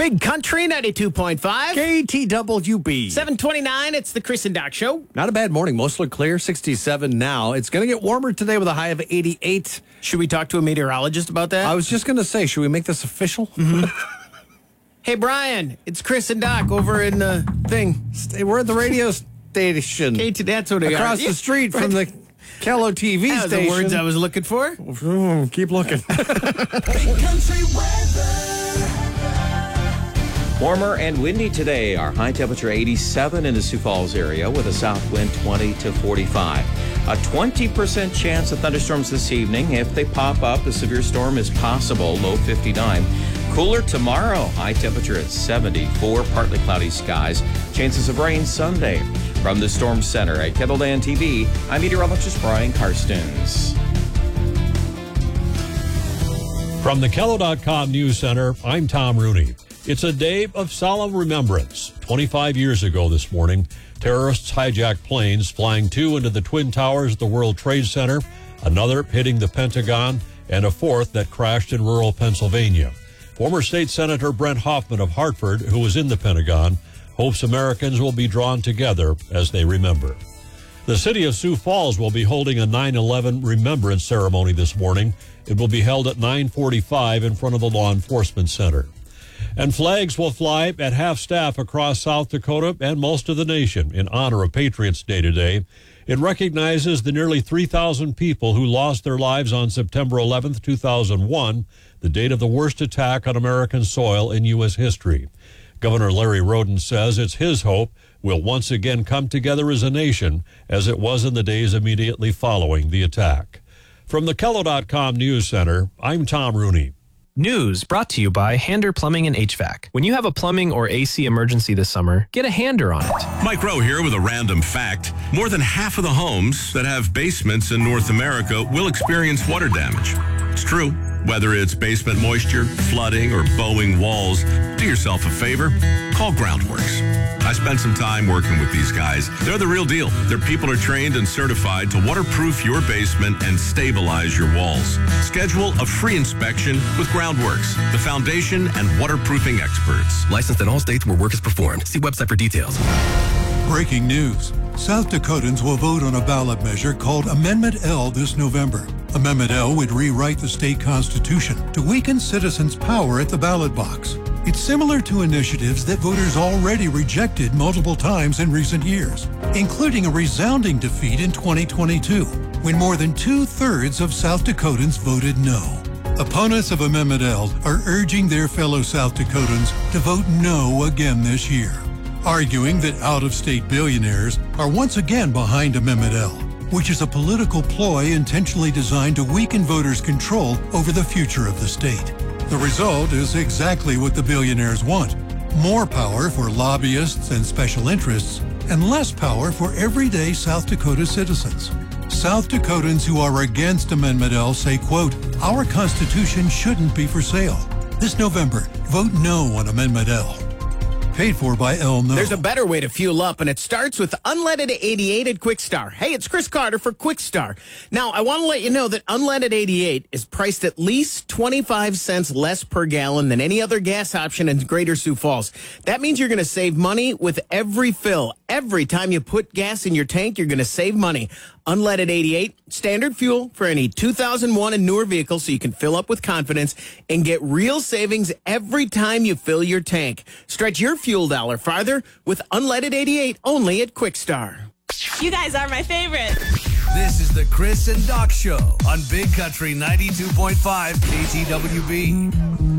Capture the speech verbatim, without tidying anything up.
Big Country ninety-two point five. K T W B. seven twenty-nine, it's the Chris and Doc Show. Not a bad morning. Mostly clear, sixty-seven now. It's going to get warmer today with a high of eighty-eight. Should we talk to a meteorologist about that? I was just going to say, should we make this official? Mm-hmm. Hey, Brian, it's Chris and Doc over in the thing. Stay, we're at the radio station. K T, that's what I got. Across the street from the Kello T V that station. was the words I was looking for. Mm, keep looking. Big Country weather. Warmer and windy today. Our high temperature eighty-seven in the Sioux Falls area with a south wind twenty to forty-five. A twenty percent chance of thunderstorms this evening. If they pop up, a severe storm is possible. Low fifty-nine. Cooler tomorrow. High temperature at seventy-four. Partly cloudy skies. Chances of rain Sunday. From the Storm Center at Kettledan T V, I'm meteorologist Brian Karstens. From the Kello dot com News Center, I'm Tom Rooney. It's a day of solemn remembrance. twenty-five years ago this morning, terrorists hijacked planes flying two into the Twin Towers of the World Trade Center, another hitting the Pentagon, and a fourth that crashed in rural Pennsylvania. Former State Senator Brent Hoffman of Hartford, who was in the Pentagon, hopes Americans will be drawn together as they remember. The city of Sioux Falls will be holding a nine eleven remembrance ceremony this morning. It will be held at nine forty-five in front of the Law Enforcement Center. And flags will fly at half-staff across South Dakota and most of the nation in honor of Patriots Day today. It recognizes the nearly three thousand people who lost their lives on September eleventh, two thousand one, the date of the worst attack on American soil in U S history. Governor Larry Roden says it's his hope we'll once again come together as a nation as it was in the days immediately following the attack. From the Kello dot com News Center, I'm Tom Rooney. News brought to you by Hander Plumbing and H V A C. When you have a plumbing or A C emergency this summer, get a Hander on it. Mike Rowe here with a random fact. More than half of the homes that have basements in North America will experience water damage. It's true. Whether it's basement moisture, flooding, or bowing walls, do yourself a favor. Call Groundworks. I spent some time working with these guys. They're the real deal. Their people are trained and certified to waterproof your basement and stabilize your walls. Schedule a free inspection with Groundworks, the foundation and waterproofing experts. Licensed in all states where work is performed. See website for details. Breaking news. South Dakotans will vote on a ballot measure called Amendment L this November. Amendment L would rewrite the state constitution to weaken citizens' power at the ballot box. It's similar to initiatives that voters already rejected multiple times in recent years, including a resounding defeat in twenty twenty-two, when more than two-thirds of South Dakotans voted no. Opponents of Amendment L are urging their fellow South Dakotans to vote no again this year, arguing that out-of-state billionaires are once again behind Amendment L, which is a political ploy intentionally designed to weaken voters' control over the future of the state. The result is exactly what the billionaires want: more power for lobbyists and special interests, and less power for everyday South Dakota citizens. South Dakotans who are against Amendment L say, quote, "Our Constitution shouldn't be for sale." This November, vote no on Amendment L. Paid for by El No. There's a better way to fuel up, and it starts with Unleaded eighty-eight at Quickstar. Hey, it's Chris Carter for Quickstar. Now, I want to let you know that Unleaded eighty-eight is priced at least twenty-five cents less per gallon than any other gas option in Greater Sioux Falls. That means you're going to save money with every fill. Every time you put gas in your tank, you're going to save money. Unleaded eighty-eight, standard fuel for any two thousand one and newer vehicle, so you can fill up with confidence and get real savings every time you fill your tank. Stretch your fuel dollar farther with Unleaded eighty-eight only at Quickstar. You guys are my favorite. This is the Chris and Doc Show on Big Country ninety-two point five K T W B.